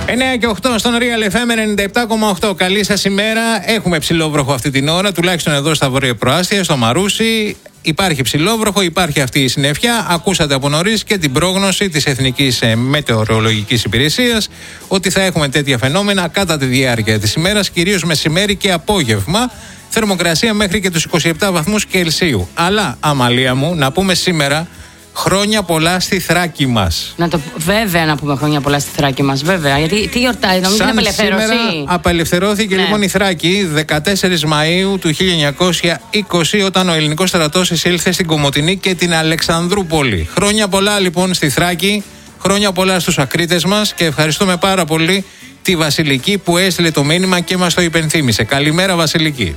9 και 8 στον Real FM 97,8. Καλή σας ημέρα. Έχουμε ψηλόβροχο αυτή την ώρα, τουλάχιστον εδώ στα βορειοπροάστια, στο Μαρούσι. Υπάρχει ψηλόβροχο, υπάρχει αυτή η συννεφιά. Ακούσατε από νωρίς και την πρόγνωση της Εθνικής Μετεωρολογικής Υπηρεσίας ότι θα έχουμε τέτοια φαινόμενα κατά τη διάρκεια της ημέρας, κυρίως μεσημέρι και απόγευμα. Θερμοκρασία μέχρι και τους 27 βαθμούς Κελσίου. Αλλά, Αμαλία μου, να πούμε σήμερα χρόνια πολλά στη Θράκη μας. Βέβαια να πούμε χρόνια πολλά στη Θράκη μας, βέβαια. Γιατί τι γιορτάζει, νομίζω είναι απελευθέρωση. Σήμερα απελευθερώθηκε λοιπόν η Θράκη 14 Μαΐου του 1920, όταν ο ελληνικός στρατός εισήλθε στην Κομοτηνή και την Αλεξανδρούπολη. Χρόνια πολλά λοιπόν στη Θράκη, χρόνια πολλά στους ακρίτες μας και ευχαριστούμε πάρα πολύ τη Βασιλική που έστειλε το μήνυμα και μας το υπενθύμησε. Καλημέρα Βασιλική.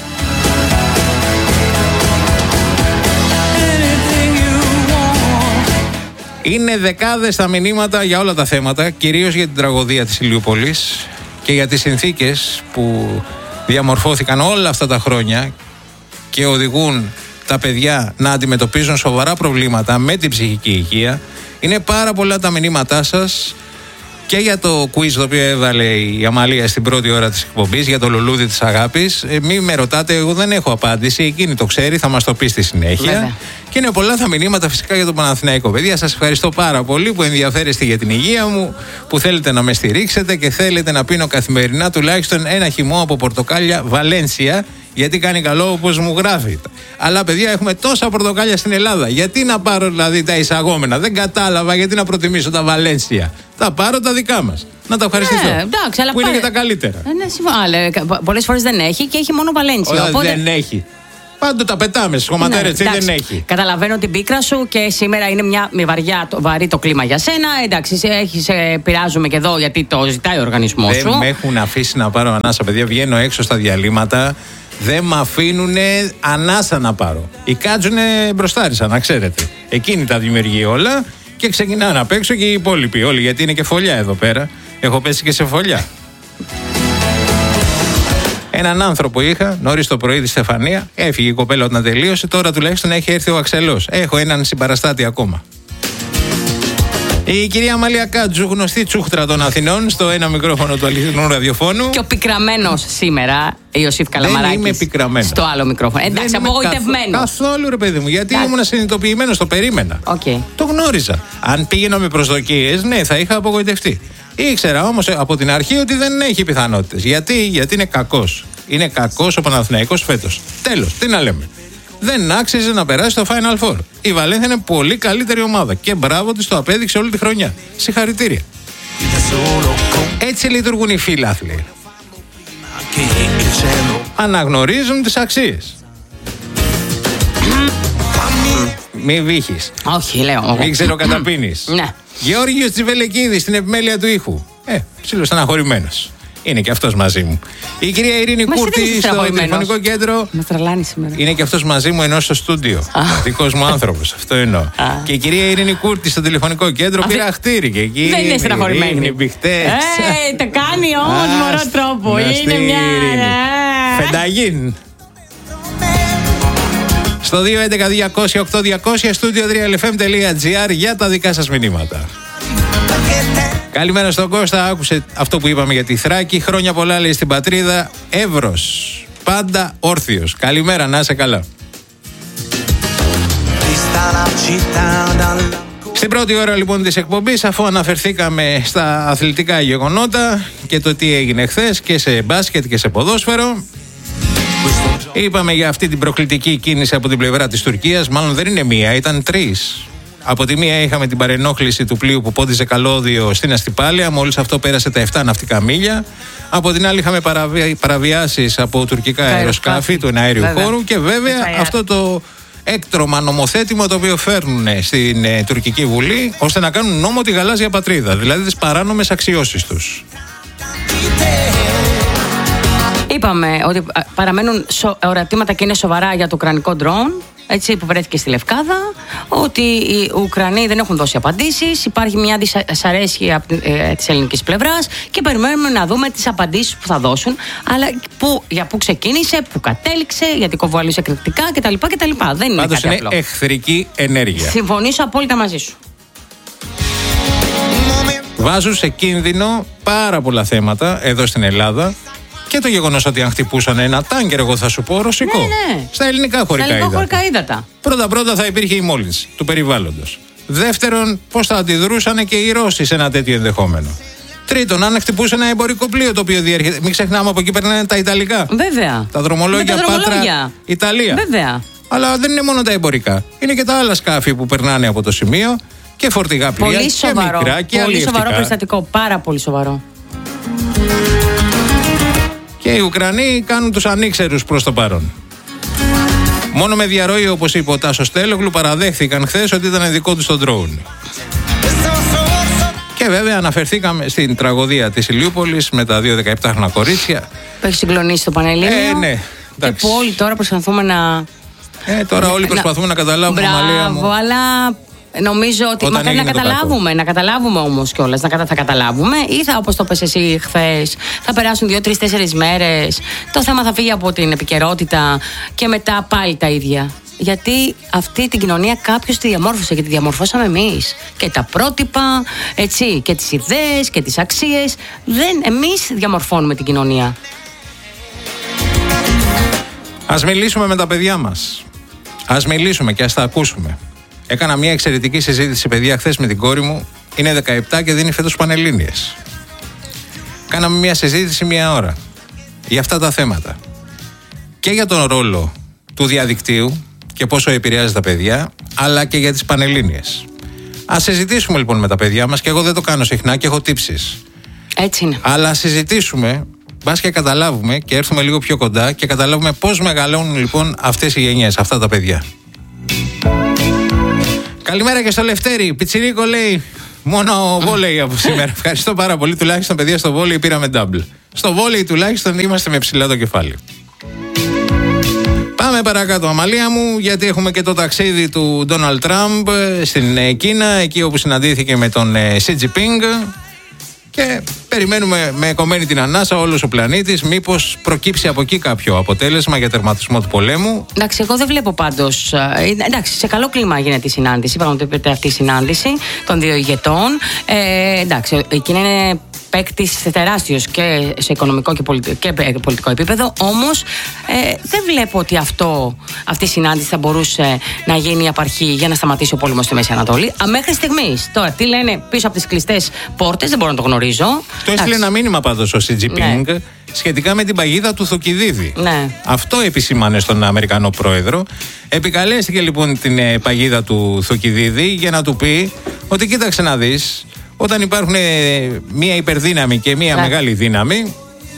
Είναι δεκάδες τα μηνύματα για όλα τα θέματα, κυρίως για την τραγωδία της Ηλιούπολης και για τις συνθήκες που διαμορφώθηκαν όλα αυτά τα χρόνια και οδηγούν τα παιδιά να αντιμετωπίζουν σοβαρά προβλήματα με την ψυχική υγεία. Είναι πάρα πολλά τα μηνύματά σας και για το quiz το οποίο έβαλε η Αμαλία στην πρώτη ώρα της εκπομπής για το λουλούδι της αγάπης. Μην με ρωτάτε, εγώ δεν έχω απάντηση. Εκείνη το ξέρει, θα μας το πει στη συνέχεια. Βέβαια. Και είναι πολλά τα μηνύματα φυσικά για τον Παναθηναϊκό. Παιδιά, σας ευχαριστώ πάρα πολύ που ενδιαφέρεστε για την υγεία μου, που θέλετε να με στηρίξετε και θέλετε να πίνω καθημερινά τουλάχιστον ένα χυμό από πορτοκάλια Βαλένσια, γιατί κάνει καλό όπως μου γράφει. Αλλά παιδιά, έχουμε τόσα πορτοκάλια στην Ελλάδα. Γιατί να πάρω δηλαδή τα εισαγόμενα? Δεν κατάλαβα γιατί να προτιμήσω τα Βαλένσια. Θα πάρω τα δικά μας. Να τα ευχαριστήσω. Εντάξει, αλλά που είναι και τα καλύτερα. Πολλές φορές δεν έχει και έχει μόνο Βαλένσια. Οπότε... Δεν έχει. Πάντοτε τα πετάμε στις χωματέρες, δεν έχει. Καταλαβαίνω την πίκρα σου και σήμερα είναι βαρύ το κλίμα για σένα. Εντάξει, πειράζουμε και εδώ γιατί το ζητάει ο οργανισμός σου. Δεν με έχουν αφήσει να πάρω ανάσα, παιδιά. Βγαίνω έξω στα διαλύματα. Δεν με αφήνουν ανάσα να πάρω. Οι κάτσουνε μπροστάρισαν, να ξέρετε. Εκείνη τα δημιουργεί όλα και ξεκινάνε απ' έξω και οι υπόλοιποι όλοι. Γιατί είναι και φωλιά εδώ πέρα. Έχω πέσει και σε φωλιά. Έναν άνθρωπο είχα νωρίς το πρωί τη Στεφανία. Έφυγε η κοπέλα όταν τελείωσε. Τώρα τουλάχιστον έχει έρθει ο Αξελός. Έχω έναν συμπαραστάτη ακόμα. Η κυρία Αμαλία Κάτζου, γνωστή τσούχτρα των Αθηνών, στο ένα μικρόφωνο του αληθινού ραδιοφώνου. Και ο πικραμένος σήμερα, Ιωσήφ Καλαμαράκης. Δεν είμαι πικραμένος. Στο άλλο μικρόφωνο. Εντάξει, απογοητευμένος. Καθόλου ρε παιδί μου, γιατί ήμουν συνειδητοποιημένος, το περίμενα. Okay. Το γνώριζα. Αν πήγαινα με προσδοκίες, ναι, θα είχα απογοητευτεί. Ήξερα όμως από την αρχή ότι δεν έχει πιθανότητες. Γιατί είναι κακός. Είναι κακός ο Παναθηναϊκός φέτος. Τέλος, τι να λέμε. Δεν άξιζε να περάσει στο Final Four. Η Βαλένθια είναι πολύ καλύτερη ομάδα και μπράβο της, το απέδειξε όλη τη χρονιά. Συγχαρητήρια. Έτσι λειτουργούν οι φίλαθλοι. Αναγνωρίζουν τις αξίες. Μη βύχεις. Όχι, λέω. Μην ξεροκαταπίνεις. Ναι. Γεώργιος Τσιβελεκίδης στην επιμέλεια του ήχου. Ψήλος στεναχωρημένος. Είναι και αυτός μαζί μου. Η κυρία Ειρήνη Κούρτη στο τηλεφωνικό κέντρο. Με τρελάνει σήμερα. Είναι και αυτός μαζί μου, ενώ στο στούντιο. Δικός μου άνθρωπος, αυτό εννοώ. Και η κυρία Ειρήνη Κούρτη στο τηλεφωνικό κέντρο πήρα χτύρι και εκεί. Δεν είναι στεναχωρημένη. Το κάνει όμως με ωραίο τρόπο. Είναι μια. Φενταγίν. Στο 211-200-8200 στούντιο 3lfm.gr για τα δικά σας μηνύματα. Καλημέρα στον Κώστα, άκουσε αυτό που είπαμε για τη Θράκη. Χρόνια πολλά λέει στην πατρίδα. Εύρος, πάντα όρθιος. Καλημέρα, να είσαι καλά. Στην πρώτη ώρα λοιπόν της εκπομπής, αφού αναφερθήκαμε στα αθλητικά γεγονότα και το τι έγινε χθες και σε μπάσκετ και σε ποδόσφαιρο, είπαμε για αυτή την προκλητική κίνηση από την πλευρά της Τουρκίας. Μάλλον δεν είναι μία, ήταν τρεις. Από τη μία είχαμε την παρενόχληση του πλοίου που πόντιζε καλώδιο στην Αστυπάλαια, μόλις αυτό πέρασε τα 7 ναυτικά μίλια. Από την άλλη είχαμε παραβιάσεις από τουρκικά αεροσκάφη του εναέριου χώρου και βέβαια αυτό το έκτρωμα νομοθέτημα το οποίο φέρνουν στην τουρκική Βουλή ώστε να κάνουν νόμο τη γαλάζια πατρίδα, δηλαδή τις παράνομες αξιώσεις τους. Είπαμε ότι παραμένουν ερωτήματα και είναι σοβαρά για το ουκρανικό ντρόουν, έτσι, που βρέθηκε στη Λευκάδα, ότι οι Ουκρανοί δεν έχουν δώσει απαντήσεις, υπάρχει μια δυσαρέσκεια της ελληνικής πλευράς και περιμένουμε να δούμε τις απαντήσεις που θα δώσουν, αλλά για πού ξεκίνησε, πού κατέληξε, γιατί κοβουαλούσε κριτικά κτλ. Δεν είναι πάντως κάτι είναι απλό. εχθρική ενέργεια. Συμφωνήσω απόλυτα μαζί σου. βάζουν σε κίνδυνο πάρα πολλά θέματα εδώ στην Ελλάδα. Και το γεγονός ότι αν χτυπούσαν ένα τάγκερ, εγώ θα σου πω ρωσικό. Ναι. Στα ελληνικά χωρικά ύδατα. Πρώτα θα υπήρχε η μόλυνση του περιβάλλοντος. Δεύτερον, πώς θα αντιδρούσαν και οι Ρώσοι σε ένα τέτοιο ενδεχόμενο. Τρίτον, αν χτυπούσε ένα εμπορικό πλοίο το οποίο διέρχεται. Μην ξεχνάμε, από εκεί περνάνε τα Ιταλικά. Βέβαια. Τα δρομολόγια Πάτρα, Ιταλία. Βέβαια. Αλλά δεν είναι μόνο τα εμπορικά. Είναι και τα άλλα σκάφη που περνάνε από το σημείο και φορτηγά πλοία. Πολύ σοβαρό. Και μικρά και πολύ σοβαρό περιστατικό. Πάρα πολύ σοβαρό. Και οι Ουκρανοί κάνουν τους ανήξερους προς το παρόν. Μόνο με διαρροή, όπως είπε ο Τάσος Τέλογλου, παραδέχθηκαν χθες ότι ήταν δικό τους το ντρόουν. Και βέβαια αναφερθήκαμε στην τραγωδία της Ηλιούπολης με τα 2 17χρονα κορίτσια. Που έχει συγκλονίσει το Πανελλήνιο. Ναι. Και που όλοι τώρα προσπαθούμε να. Τώρα όλοι προσπαθούμε να καταλάβουμε. Μπράβο, αλλά νομίζω ότι μακάρι να καταλάβουμε όμως κιόλας. Θα καταλάβουμε, ή θα, όπως το πες εσύ χθες, θα περάσουν 2, 3, 4 μέρες. Το θέμα θα φύγει από την επικαιρότητα και μετά πάλι τα ίδια. Γιατί αυτή την κοινωνία κάποιος τη διαμόρφωσε και τη διαμορφώσαμε εμείς. Και τα πρότυπα, έτσι, και τις ιδέες και τις αξίες. Εμείς διαμορφώνουμε την κοινωνία. Ας μιλήσουμε με τα παιδιά μας. Ας μιλήσουμε και ας τα ακούσουμε. Έκανα μια εξαιρετική συζήτηση, παιδιά, χθες με την κόρη μου. Είναι 17 και δίνει φέτος Πανελλήνιες. Κάναμε μια συζήτηση 1 ώρα για αυτά τα θέματα. Και για τον ρόλο του διαδικτύου και πόσο επηρεάζει τα παιδιά, αλλά και για τις Πανελλήνιες. Ας συζητήσουμε λοιπόν με τα παιδιά μας, και εγώ δεν το κάνω συχνά και έχω τύψεις. Έτσι είναι. Αλλά ας συζητήσουμε, μπας και καταλάβουμε και έρθουμε λίγο πιο κοντά και καταλάβουμε πώς μεγαλώνουν λοιπόν αυτές οι γενιές, αυτά τα παιδιά. Καλημέρα και στο Λευτέρη. Πιτσιρίκο λέει: μόνο βόλεϊ από σήμερα. Ευχαριστώ πάρα πολύ. Τουλάχιστον, παιδιά, στο βόλεϊ πήραμε double. Στο βόλεϊ τουλάχιστον είμαστε με ψηλά το κεφάλι. Πάμε παρακάτω, Αμαλία μου, γιατί έχουμε και το ταξίδι του Ντόναλντ Τραμπ στην Κίνα, εκεί όπου συναντήθηκε με τον Xi Jinping. Και περιμένουμε με κομμένη την ανάσα όλος ο πλανήτης, μήπως προκύψει από εκεί κάποιο αποτέλεσμα για τερματισμό του πολέμου. Εντάξει, εγώ δεν βλέπω πάντως. Εντάξει, σε καλό κλίμα γίνεται η συνάντηση. Πραγματοποιείται αυτή η συνάντηση των 2 ηγετών. Εντάξει, η Κίνα είναι παίκτης τεράστιος και σε οικονομικό και πολιτικό επίπεδο. Όμως δεν βλέπω ότι αυτή η συνάντηση θα μπορούσε να γίνει απαρχή για να σταματήσει ο πόλεμος στη Μέση Ανατολή. Μέχρι στιγμής. Τώρα, τι λένε πίσω από τις κλειστές πόρτες, δεν μπορώ να το γνωρίζω. Το έστειλε ένα μήνυμα πάντως ο Xi Jinping σχετικά με την παγίδα του Θουκυδίδη. Ναι. Αυτό επισήμανε στον Αμερικανό πρόεδρο. Επικαλέστηκε λοιπόν την παγίδα του Θουκυδίδη για να του πει ότι κοίταξε να δεις, όταν υπάρχουν μία υπερδύναμη και μία μεγάλη δύναμη,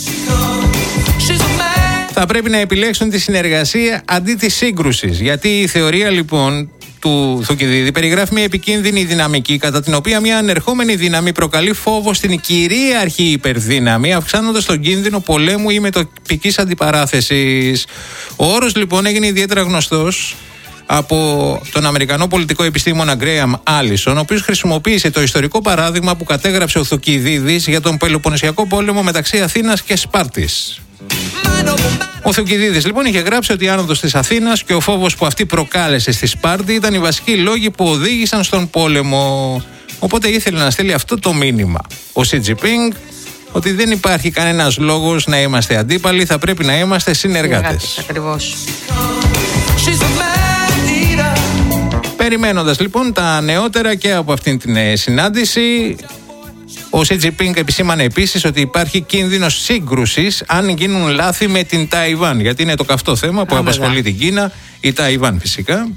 θα πρέπει να επιλέξουν τη συνεργασία αντί της σύγκρουσης. Γιατί η θεωρία λοιπόν του Θουκυδίδη περιγράφει μια επικίνδυνη δυναμική, κατά την οποία μια ανερχόμενη δύναμη προκαλεί φόβο στην κυρίαρχη υπερδύναμη, αυξάνοντας τον κίνδυνο πολέμου ή μετοπικής αντιπαράθεσης. Ο όρος λοιπόν έγινε ιδιαίτερα γνωστός από τον Αμερικανό πολιτικό επιστήμονα Γκρέαμ Άλισον, ο οποίος χρησιμοποίησε το ιστορικό παράδειγμα που κατέγραψε ο Θουκυδίδης για τον Πελοποννησιακό πόλεμο μεταξύ Αθήνας και Σπάρτης. Ο Θουκυδίδης λοιπόν είχε γράψει ότι η άνοδος της Αθήνας και ο φόβος που αυτή προκάλεσε στη Σπάρτη ήταν οι βασικοί λόγοι που οδήγησαν στον πόλεμο. Οπότε ήθελε να στείλει αυτό το μήνυμα ο Xi Jinping, ότι δεν υπάρχει κανένας λόγος να είμαστε αντίπαλοι, θα πρέπει να είμαστε συνεργάτες. Ακριβώς. Περιμένοντας λοιπόν τα νεότερα και από αυτήν την συνάντηση, ο Xi Jinping επισήμανε επίσης ότι υπάρχει κίνδυνος σύγκρουσης αν γίνουν λάθη με την Ταϊβάν, γιατί είναι το καυτό θέμα που απασχολεί την Κίνα, η Ταϊβάν φυσικά.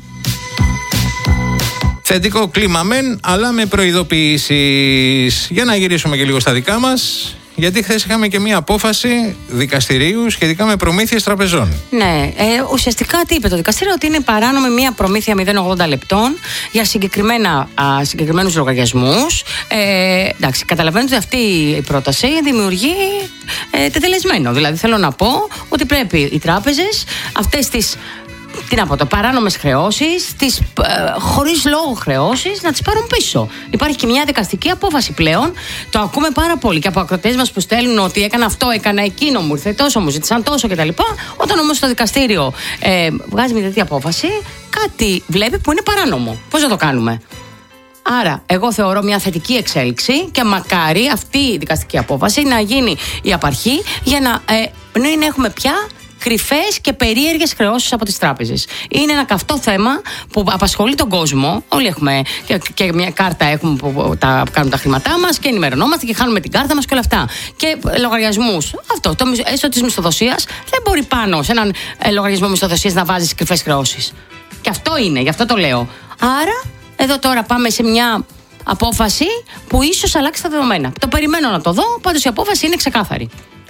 Θετικό κλίμα μεν, αλλά με προειδοποιήσεις. Για να γυρίσουμε και λίγο στα δικά μας, γιατί χθες είχαμε και μία απόφαση δικαστηρίου σχετικά με προμήθειες τραπεζών. Ναι, ουσιαστικά τι είπε το δικαστήριο, ότι είναι παράνομη μία προμήθεια 0,80 λεπτών για συγκεκριμένους λογαριασμούς. Εντάξει, καταλαβαίνετε ότι αυτή η πρόταση δημιουργεί τετελεσμένο. Δηλαδή θέλω να πω ότι πρέπει οι τράπεζες αυτές τις παράνομες χρεώσεις, χωρίς λόγο χρεώσεις, να τις πάρουν πίσω. Υπάρχει και μια δικαστική απόφαση πλέον. Το ακούμε πάρα πολύ και από ακροτές μας που στέλνουν ότι έκανα αυτό, έκανα εκείνο, μου ήρθε τόσο, μου ζήτησαν τόσο κτλ. Όταν όμως το δικαστήριο βγάζει μια τέτοια απόφαση, κάτι βλέπει που είναι παράνομο. Πώς να το κάνουμε? Άρα, εγώ θεωρώ μια θετική εξέλιξη και μακάρι αυτή η δικαστική απόφαση να γίνει η απαρχή για να μην έχουμε πια κρυφές και περίεργες χρεώσεις από τις τράπεζες. Είναι ένα καυτό θέμα που απασχολεί τον κόσμο. Όλοι έχουμε και μια κάρτα έχουμε που κάνουμε τα χρήματά μας και ενημερωνόμαστε και χάνουμε την κάρτα μας και όλα αυτά. Και λογαριασμούς. Αυτό, το έσω της μισθοδοσίας δεν μπορεί πάνω σε έναν λογαριασμό μισθοδοσίας να βάζεις κρυφές χρεώσεις. Και αυτό είναι, γι' αυτό το λέω. Άρα, εδώ τώρα πάμε σε μια απόφαση που ίσως αλλάξει τα δεδομένα. Το περιμένω να το δω, πάντως η απόφαση είναι ξεκάθαρη.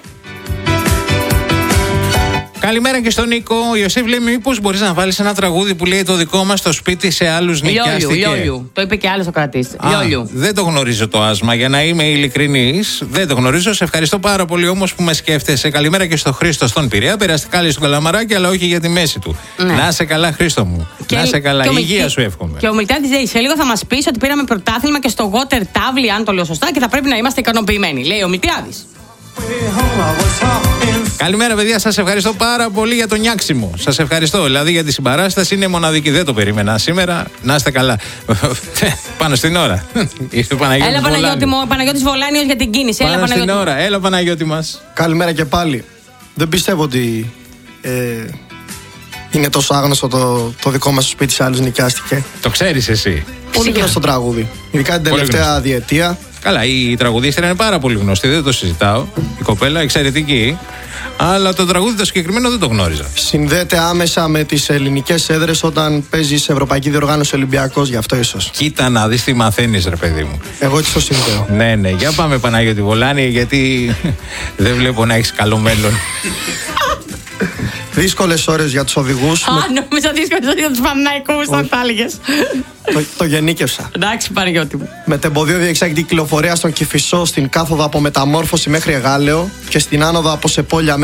Καλημέρα και στον Νίκο. Ο Ιωσήφ λέει: μήπως μπορείς να βάλεις ένα τραγούδι που λέει το δικό μας στο σπίτι σε άλλους νοικιάστηκε. Λιόλιου. Το είπε και άλλος ο κρατής. Λιόλιου. Δεν το γνωρίζω το άσμα, για να είμαι ειλικρινής. Δεν το γνωρίζω. Σε ευχαριστώ πάρα πολύ όμως που με σκέφτεσαι. Καλημέρα και στο Χρήστο στον Πειραιά. Περαστικά λέει στο Καλαμαράκι, αλλά όχι για τη μέση του. Ναι. Να είσαι καλά, Χρήστο μου. Να είσαι καλά. Υγεία σου εύχομαι. Και ο Μιλτιάδης λέει: σε λίγο θα μας πεις ότι πήραμε πρωτάθλημα και στο Water Tavli, αν το λέω σωστά, και θα πρέπει να είμαστε ικανοποιημένοι. Λέει ο Μιλτιάδης. Καλημέρα, παιδιά. Σας ευχαριστώ πάρα πολύ για το νιάξιμο. Σας ευχαριστώ. Δηλαδή για τη συμπαράσταση είναι μοναδική. Δεν το περίμενα σήμερα. Να είστε καλά. Πάνω στην ώρα. Έλα, Παναγιώτη μου. Παναγιώτης Βολάνιος για την κίνηση. Πάνω στην ώρα. Έλα, Παναγιώτη μας. Καλημέρα και πάλι. Δεν πιστεύω ότι είναι τόσο άγνωστο το δικό μας σπίτι σε άλλους νοικιάστηκε. Το ξέρεις εσύ. Πολύ γνωστό τραγούδι. Ειδικά την τελευταία διετία. Καλά, η τραγουδίστρια είναι πάρα πολύ γνωστή, δεν το συζητάω. Η κοπέλα εξαιρετική. Αλλά το τραγούδι το συγκεκριμένο δεν το γνώριζα. Συνδέεται άμεσα με τις ελληνικές έδρες όταν παίζει σε Ευρωπαϊκή Διοργάνωση Ολυμπιακός, γι' αυτό ίσως. Κοίτα να δεις τι μαθαίνεις, ρε παιδί μου. Εγώ έτσι το συνδέω. Ναι, για πάμε Παναγιώτη Βολάνη, γιατί δεν βλέπω να έχεις καλό μέλλον. Δύσκολες ώρες για τους οδηγούς. Νόμιζα δύσκολες ώρες για τους Παναθηναϊκούς, θα τα έλεγες. Το γενίκευσα. Εντάξει, Παναγιώτη μου. Με τεμποδίο διεξάγει κυκλοφορία στον Κηφισό στην κάθοδο από Μεταμόρφωση μέχρι Εγάλεο και στην άνοδο από Σεπόλια